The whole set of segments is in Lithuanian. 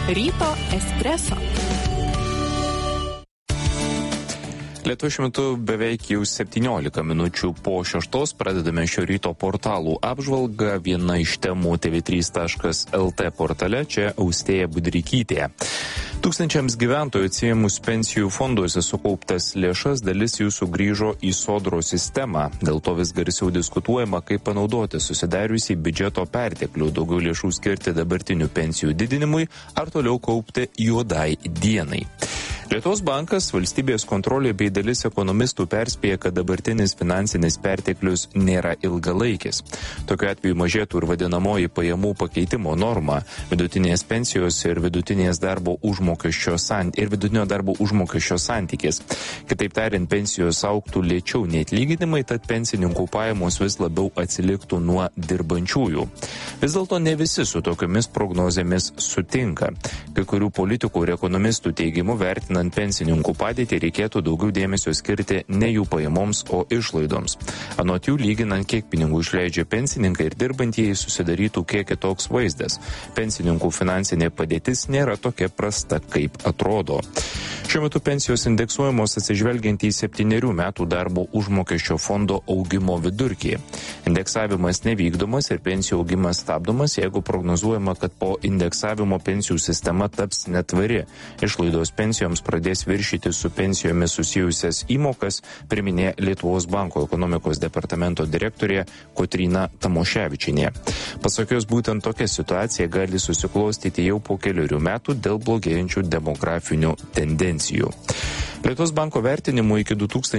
Ryto espreso. Lietuvoje šiuo metu beveik jau 17 minučių po 6 pradedame šio ryto portalų apžvalgą. Viena iš temų tv3.lt portale, čia Austėja Budreikytė. Tūkstančiams gyventojų atsiėmus pensijų fonduose sukauptas lėšas, dalis jų sugrįžo į sodros sistemą. Dėl to vis garsiau diskutuojama, kaip panaudoti susidariusį biudžeto perteklių, daugiau lėšų skirti dabartinių pensijų didinimui ar toliau kaupti juodai dienai. Lietuvos bankas, valstybės kontrolė bei dalis ekonomistų perspėja, kad dabartinis finansinis perteklius nėra ilgalaikis. Tokiu atveju mažėtų ir vadinamoji pajamų pakeitimo norma, vidutinės pensijos ir vidutinio darbo užmokesčio santykis. Kitaip tariant, pensijos augtų lėčiau nei atlyginimai, tad pensininkų pajamos vis labiau atsiliktų nuo dirbančiųjų. Vis dėlto ne visi su tokiomis prognozėmis sutinka. Kai kurių politikų ir ekonomistų teigimu vertinant pensininkų padėtį reikėtų daugiau dėmesio skirti ne jų pajamoms, o išlaidoms. Anot jų, lyginant, kiek pinigų išleidžia pensininkai ir dirbantieji, susidarytų kiek kitoks vaizdas. Pensininkų finansinė padėtis nėra tokia prasta, kaip atrodo. Šiuo metu pensijos indeksuojamos atsižvelgiant į 7 metų darbo užmokesčio fondo augimo vidurkį. Indeksavimas nevykdomas ir pensijų augimas stabdomas, jeigu prognozuojama, kad po indeksavimo pensijų sistema taps netvari. Išlaidos pensijoms pradės viršyti su pensijomis susijusias įmokas, priminė Lietuvos banko ekonomikos departamento direktorė Kotryna Tamoševičienė. Pasak jos, būtent tokia situacija gali susiklostyti jau po 4 metų dėl blogėjančių demografinių tendencijų. Lietuvos banko vertinimu iki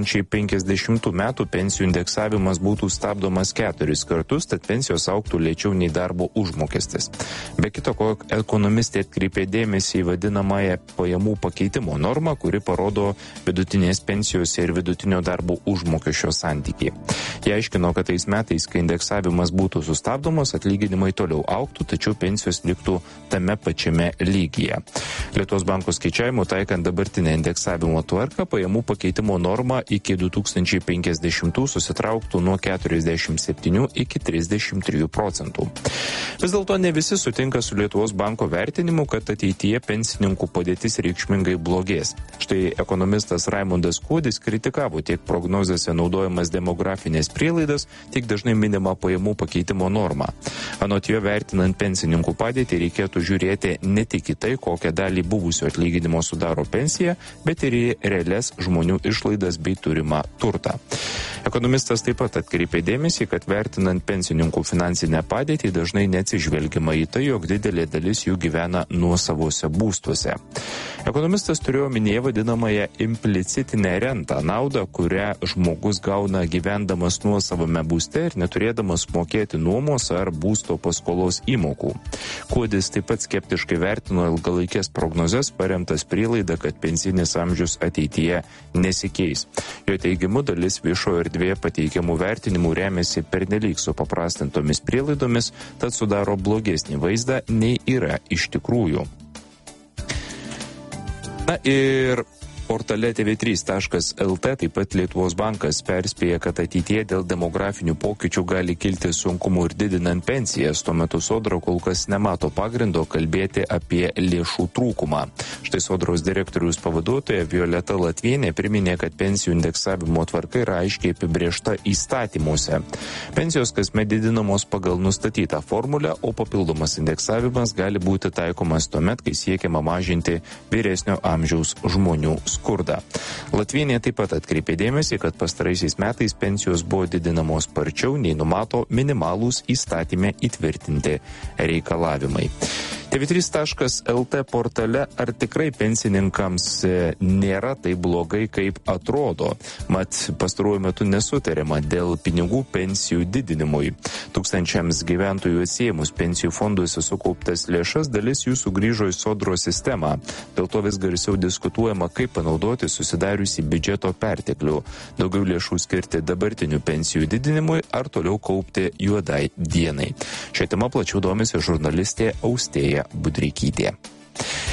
2050 metų pensijų indeksavimas būtų stabdomas 4 kartus, tad pensijos augtų lėčiau nei darbo užmokestis. Be kito ko, ekonomistė atkreipė dėmesį į vadinamąją pajamų pakeitimo normą, kuri parodo vidutinės pensijos ir vidutinio darbo užmokesčio santykį. Jie aiškino, kad tais metais, kai indeksavimas būtų sustabdomas, atlyginimai toliau augtų, tačiau pensijos liktų tame pačiame lygyje. Lietuvos banko skaičiavimu, taikant dabartinę indeksavimo tvarką, pajamų pakeitimo norma iki 2050 susitrauktų nuo 47 iki 33 procentų. Vis dėlto ne visi sutinka su Lietuvos banko vertinimu, kad ateityje pensininkų padėtis reikšmingai blogės. Štai ekonomistas Raimundas Kuodis kritikavo tiek prognozėse naudojamas demografinės prielaidas, tiek dažnai minima pajamų pakeitimo norma. Anot jo, vertinant pensininkų padėtį, reikėtų žiūrėti ne tik į tai, kokią dalį buvusio atlyginimo sudaro pensija, bet ir į realias žmonių išlaidas bei turimą turtą. Ekonomistas taip pat atkreipė dėmesį, kad vertinant pensininkų finansinę padėtį dažnai neatsižvelgiama į tai, jog didelė dalis jų gyvena nuosavose būstuose. Ekonomistas turėjo omenyje vadinamąją implicitinę rentą, naudą, kurią žmogus gauna gyvendamas nuosavame būste ir neturėdamas mokėti nuomos ar būsto paskolos įmokų. Kuodis taip pat skeptiškai vertino ilgalaikės prognozes, paremtas prielaida, kad pensinis amžius ateityje nesikeis. Jo teigimu, dalis viešojo erdvėje pateikiamų vertinimų remiasi pernelyg supaprastintomis prielaidomis, tad sudaro blogesnį vaizdą nei yra iš tikrųjų. Na ir portale tv3.lt taip pat Lietuvos bankas perspėja, kad ateityje dėl demografinių pokyčių gali kilti sunkumų ir didinant pensijas. Tuo metu Sodra kol kas nemato pagrindo kalbėti apie lėšų trūkumą. Štai Sodros direktoriaus pavaduotoja Violeta Latvienė priminė, kad pensijų indeksavimo tvarka yra aiškiai apibrėžta įstatymuose. Pensijos kasmet didinamos pagal nustatytą formulę, o papildomas indeksavimas gali būti taikomas tuomet, kai siekiama mažinti vyresnio amžiaus žmonių skurdą. Latvienė taip pat atkreipė dėmesį, kad pastaraisiais metais pensijos buvo didinamos sparčiau nei numato minimalūs įstatyme įtvirtinti reikalavimai. tv3.lt portale ar tikrai pensininkams nėra taip blogai, kaip atrodo. Mat, pastaruoju metu nesutariama dėl pinigų pensijų didinimui. Tūkstančiams gyventojų atsiėmus pensijų fonduose sukauptas lėšas, dalis jų sugrįžo į Sodros sistemą. Dėl to vis garsiau diskutuojama, kaip panaudoti susidariusį biudžeto perteklių. Daugiau lėšų skirti dabartinių pensijų didinimui ar toliau kaupti juodai dienai. Šią temą plačiau domisi žurnalistė Austėja Budreikytė.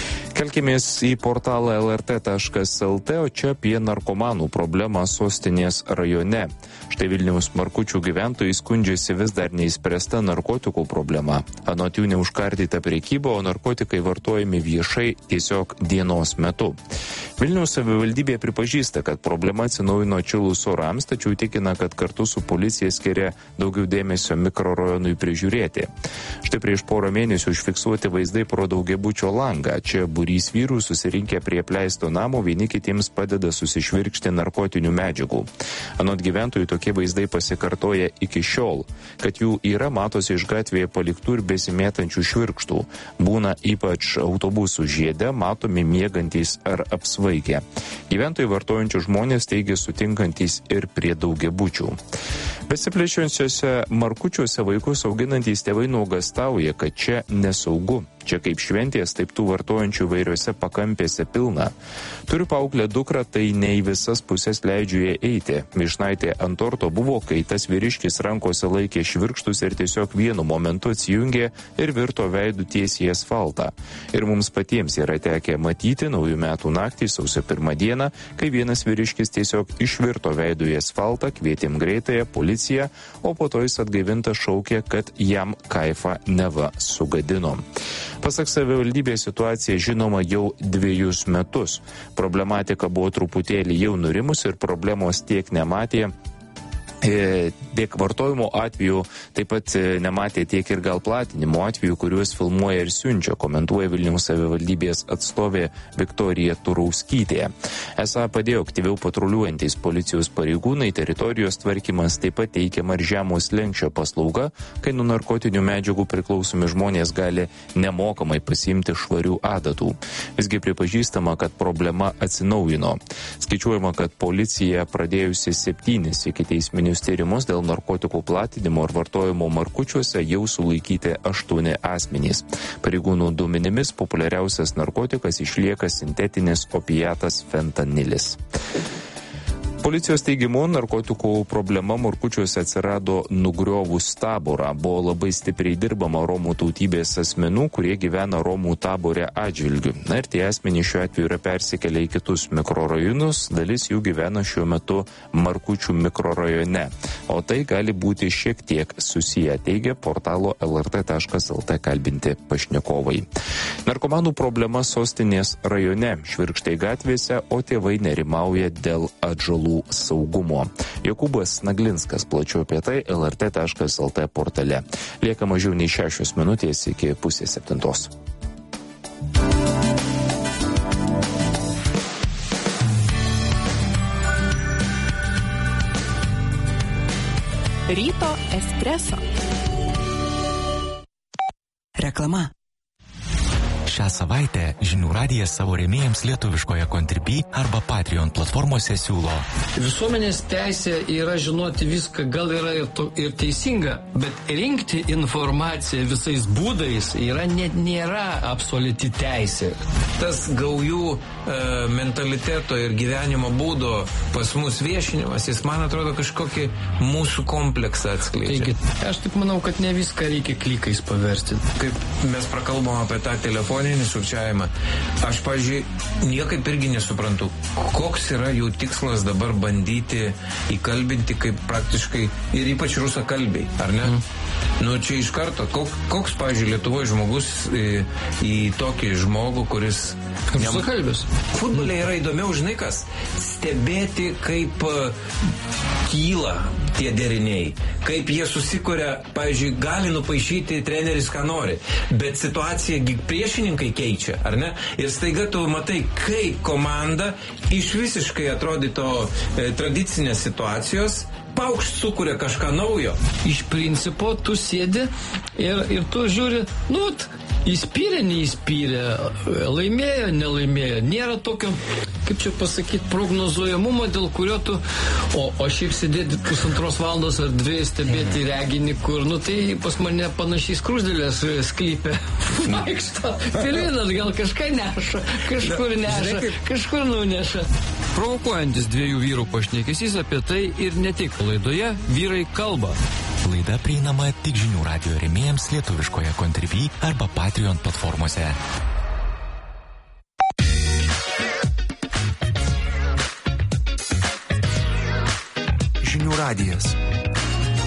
Kelkimės į portalą lrt.lt, o čia apie narkomanų problemą sostinės rajone. Štai Vilniaus Markučių gyventojai skundžiasi vis dar neįspręsta narkotikų problema. Anot jų neužkardyta prekyba, o narkotikai vartojami viešai tiesiog dienos metu. Vilniaus savivaldybė pripažįsta, kad problema atsinaujino atšilus orams, tačiau tikina, kad kartu su policija skiria daugiau dėmesio mikrorajonui prižiūrėti. Štai prieš porą mėnesių užfiksuoti vaizdai pro daugiabučio langą. Čia būrys vyrų susirinkę prie apleisto namo vieni kitiems padeda susišvirkšti narkotinių medžiagų. Anot gyventojų tokie vaizdai pasikartoja iki šiol. Kad jų yra, matosi iš gatvėje paliktų ir besimėtančių švirkštų. Būna ypač autobusų žiede, matomi miegantys ar apsvaigę. Gyventojai vartojančių žmonės teigia sutinkantys ir prie daugiabučių. Besiplečiančiuose Markučiuose vaikus auginantys tėvai nuogastauja, kad čia nesaugu. Čia kaip šventės, taip tų vartojančių vairiose pakampėse pilna. Turiu paauglę dukrą, tai ne į visas pusės leidžiu jai eiti. Vyšnaitė ant torto buvo, kai tas vyriškis rankose laikė švirkštus ir tiesiog vienu momentu atsijungė ir virto veidų tiesiai į asfaltą. Ir mums patiems yra tekę matyti naujų metų naktį, sausio 1 dieną, kai vienas vyriškis tiesiog išvirto veidų į asfaltą, kvietėm greitąją, policiją, o po to jis atgaivintas šaukė, kad jam kaifą neva sugadino. Pasak savivaldybės situacija žinoma jau 2 metus. Problematika buvo truputėlį jau nurimus ir problemos tiek nematė. Tiek vartojimo atveju, taip pat nematė tiek ir gal platinimo atveju, kuriuos filmuoja ir siunčia, komentuoja Vilniaus savivaldybės atstovė Viktorija Turauskytė. Esą padėjo aktyviau patruliuojantys policijos pareigūnai, teritorijos tvarkymas, taip pat teikiama ir žemo slenksčio paslauga, kai nuo narkotinių medžiagų priklausomi žmonės gali nemokamai pasiimti švarių adatų. Visgi pripažįstama, kad problema atsinaujino. Skaičiuojama, kad policija pradėjusi 7 ikiteisminius tyrimus dėl narkotikų platinimo ir vartojimo Markučiuose jau sulaikyti 8 asmenys. Pareigūnų duomenimis populiariausias narkotikas išlieka sintetinis opiatas fentanilis. Policijos teigimu, narkotikų problema Markučiuose atsirado nugriovus taborą. Buvo labai stipriai dirbama romų tautybės asmenų, kurie gyvena romų tabore atžvilgiu. Na ir tie asmenys šiuo atveju yra persikėlę į kitus mikrorajonus, dalis jų gyvena šiuo metu Markučių mikrorajone. O tai gali būti šiek tiek susiję, teigia portalo lrt.lt kalbinti pašnekovai. Narkomanų problema sostinės rajone, švirkštai gatvėse, o tėvai nerimauja dėl atžalų saugumo. Jokūbas Naglinskas plačiau apie tai lrt.lt portale. Lieka mažiau nei 6 minutės iki 6:30. Ryto espreso. Reklama. Šią savaitę Žinių radijas savo rėmėjams lietuviškoje Contribui arba Patreon platformose siūlo. Visuomenės teisė yra žinoti viską, gal yra ir teisinga, bet rinkti informaciją visais būdais nėra absoliuti teisė. Tas gaujų mentaliteto ir gyvenimo būdo pas mus viešinimas, jis, man atrodo, kažkokį mūsų kompleksą atskleidžia. Taigi, aš taip manau, kad ne viską reikia klikais paversti. Kaip mes prakalbam apie tą telefoninį sukčiavimą, aš, pavyzdžiui, niekaip irgi nesuprantu, koks yra jų tikslas dabar bandyti įkalbinti kaip praktiškai ir ypač rusakalbiai, ar ne? Nu, čia iš karto, koks, pavyzdžiui, Lietuvoje žmogus į tokį žmogų, kuris... Rusakalbis. Futbole yra įdomiau, žinai kas, stebėti, kaip kyla tie deriniai, kaip jie susikuria, pavyzdžiui, gali nupaišyti treneris, ką nori, bet situacija priešininkai keičia, ar ne? Ir staiga tu matai, kaip komanda iš visiškai atrodyto tradicinės situacijos paukšt sukuria kažką naujo. Iš principo tu sėdi ir tu žiūri, įspyrė, neįspyrė, laimėjo, nelaimėjo. Nėra tokio, kaip čia pasakyti, prognozuojamumo, dėl kurio tu, o šiaip sėdėti 1,5 valandos ar 2 stebėti reginį, kur, tai pas mane panašiai skruzdėlės sklypė. Vaikšto, pilinas gal kažką neša, kažkur neša, kažkur nuneša. Provokuojantis 2 vyrų pašnekesys apie tai ir ne tik laidoje Vyrai kalba. Laida prieinama tik Žinių radijo rėmėjams lietuviškoje Contribui arba Patreon platformose. radijas.